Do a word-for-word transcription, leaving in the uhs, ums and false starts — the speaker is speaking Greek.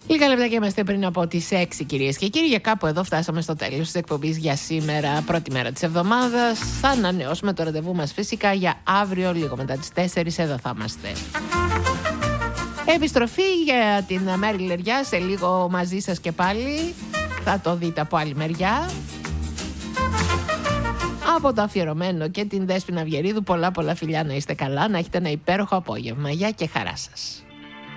Λίγα λεπτά και είμαστε πριν από τις έξι, κυρίες και κύριοι. Για κάπου εδώ φτάσαμε στο τέλος της εκπομπής για σήμερα, πρώτη μέρα της εβδομάδας. Θα ανανεώσουμε το ραντεβού μας φυσικά για αύριο, λίγο μετά τις τέσσερις. Εδώ θα είμαστε. Επιστροφή για την Μέρη Λεριά σε λίγο μαζί σας και πάλι. Θα το δείτε από άλλη μεριά. Από το αφιερωμένο και την Δέσποινα Βιερίδου, πολλά πολλά φιλιά, να είστε καλά, να έχετε ένα υπέροχο απόγευμα. Γεια και χαρά σας.